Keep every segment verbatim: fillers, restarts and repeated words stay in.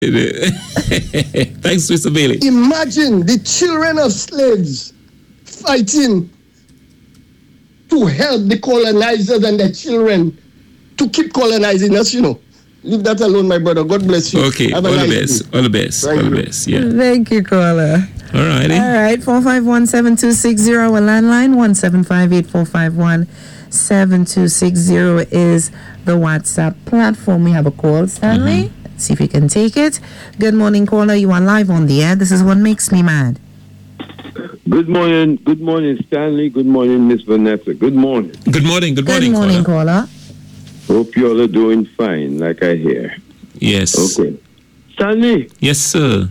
Thanks, Mister Bailey. Imagine the children of slaves fighting to help the colonizers and their children to keep colonizing us, you know. Leave that alone, my brother. God bless you. Okay, all the best. All the best. All the best. Yeah. Thank you, caller. All righty. All right. four five one, seven two six zero, a landline. one seven five eight, four five one, seven two six zero is the WhatsApp platform. We have a call, Stanley. Mm-hmm. Let's see if you can take it. Good morning, caller. You are live on the air. This is What Makes Me Mad. Good morning. Good morning, Stanley. Good morning, Miss Vanessa. Good morning. Good morning. Good morning, Good morning, caller. caller. Hope you all are doing fine, like I hear. Yes. Okay. Stanley. Yes, sir.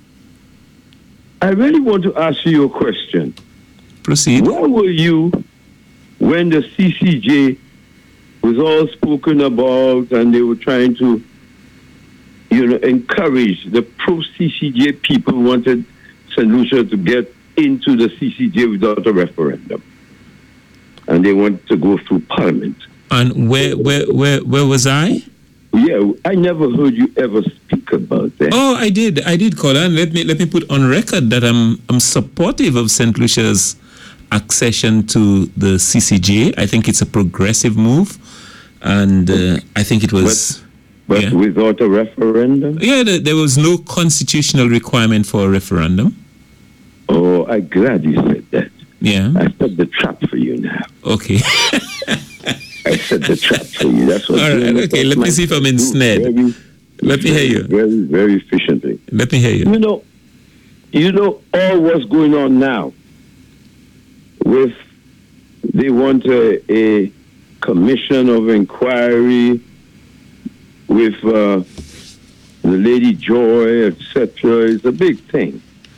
I really want to ask you a question. Proceed. Where were you when the C C J was all spoken about and they were trying to, you know, encourage the pro-C C J people who wanted Saint Lucia to get into the C C J without a referendum? And they wanted to go through Parliament. And where, where, where, where was I? Yeah, I never heard you ever speak about that. Oh, I did. I did, caller. And let me let me put on record that I'm I'm supportive of Saint Lucia's accession to the C C J. I think it's a progressive move, and uh, I think it was. But, but yeah. without a referendum? Yeah, there, there was no constitutional requirement for a referendum. Oh, I'm glad you said that. Yeah. I set the trap for you now. Okay. I set the trap for you. That's what. All right. Okay. Let me see if I'm ensnared. Very, let me hear you. Very, very efficiently. Let me hear you. You know, you know all what's going on now. With they want a, a commission of inquiry with uh, the Lady Joy, et cetera. It's a big thing.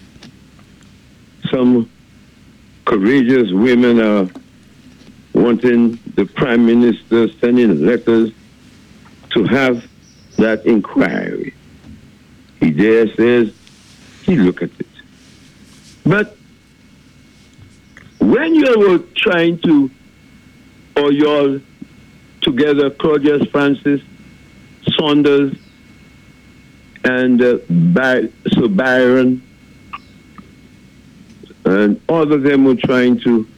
Some courageous women are wanting the Prime Minister sending letters to have that inquiry. He there says, he look at it. But when you were trying to, or you're together, Claudius Francis, Saunders, and uh, By- Sir Byron, and all of them were trying to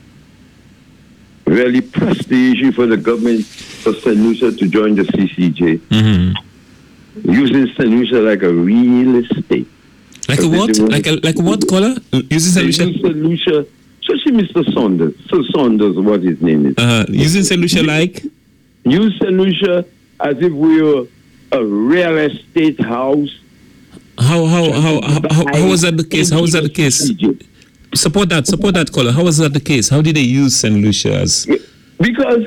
really press the issue for the government of Saint Lucia to join the C C J. Mm-hmm. Using Saint Lucia like a real estate. Like a what? Like a like a what, caller? Using Saint Lucia? Using Saint Lucia, especially Mister Saunders. Sir Saunders, what his name is. Uh, using Saint Lucia like? Use Saint Lucia as if we were a real estate house. How how how how, how, how was that the case? How was that the case? Support that, support that, caller. How was that the case? How did they use Saint Lucia as? Because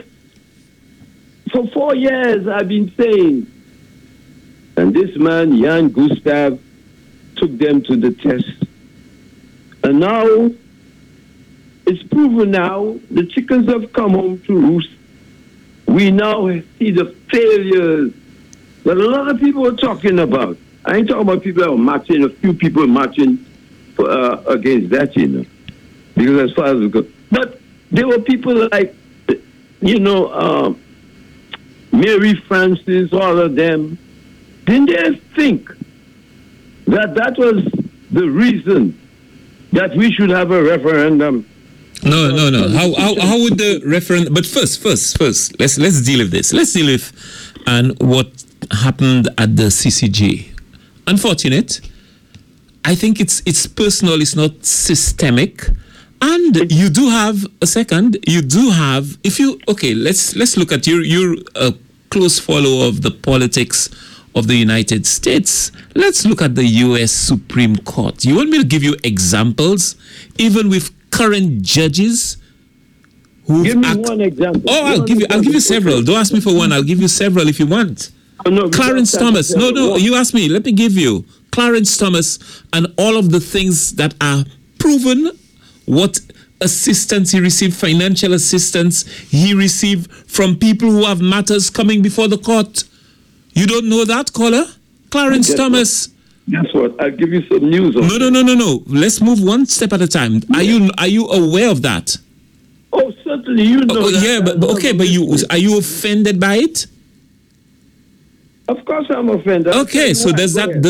for four years I've been saying, and this man, Jan Gustav, took them to the test. And now, it's proven now, the chickens have come home to roost. We now see the failures that a lot of people are talking about. I ain't talking about people that are marching, a few people marching for, uh, against that, you know. Because as far as we go. But there were people like, you know, uh, Mary Francis, all of them. Didn't they think that that was the reason that we should have a referendum? No, no, no. How how how would the referendum? But first, first, first, let's let's deal with this. Let's deal with and what happened at the C C J. Unfortunate. I think it's it's personal. It's not systemic. And you do have a second. You do have. If you okay, let's let's look at you. You're a close follower of the politics of the United States. Let's look at the U S Supreme Court. You want me to give you examples, even with current judges who give me act- one example. Oh, I'll one give you. I'll give you example. several. Don't ask me for one. I'll give you several if you want. Oh, no, Clarence Thomas. No, no. You ask me. Let me give you Clarence Thomas and all of the things that are proven. What assistance he received, financial assistance he received from people who have matters coming before the court. You don't know that, caller? Clarence Guess Thomas. What? Guess what? I'll give you some news on No, no, no, no, no. Let's move one step at a time. Yeah. Are you are you aware of that? Oh, certainly you know. Oh, that. yeah, but, but okay, but you are you offended by it? Of course I'm offended. Okay, so Why? does Go that ahead.